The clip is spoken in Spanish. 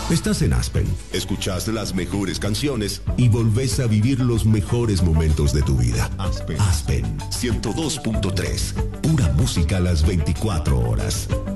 Estás en Aspen, escuchaste las mejores canciones y volvés a vivir los mejores momentos de tu vida. Aspen 102.3, pura música a las 24 horas.